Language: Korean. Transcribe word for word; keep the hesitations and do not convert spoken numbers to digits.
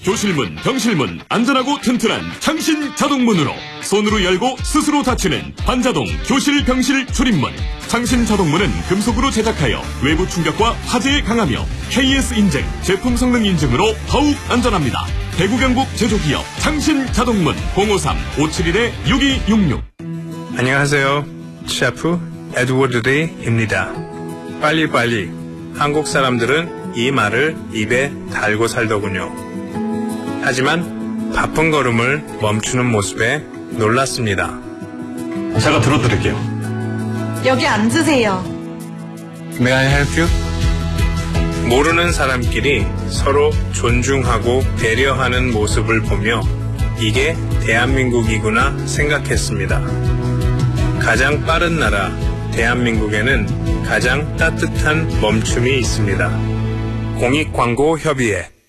교실문, 병실문 안전하고 튼튼한 창신 자동문으로 손으로 열고 스스로 닫히는 반자동 교실, 병실 출입문. 창신 자동문은 금속으로 제작하여 외부 충격과 화재에 강하며 케이에스 인증, 제품 성능 인증으로 더욱 안전합니다. 대구 경북 제조기업 창신 자동문 공오삼 오칠일 육이육육. 안녕하세요. 셰프 에드워드 데이입니다. 빨리빨리. 한국 사람들은 이 말을 입에 달고 살더군요. 하지만 바쁜 걸음을 멈추는 모습에 놀랐습니다. 제가 들어드릴게요. 여기 앉으세요. May I help you? 모르는 사람끼리 서로 존중하고 배려하는 모습을 보며 이게 대한민국이구나 생각했습니다. 가장 빠른 나라 대한민국에는 가장 따뜻한 멈춤이 있습니다. 공익광고협의회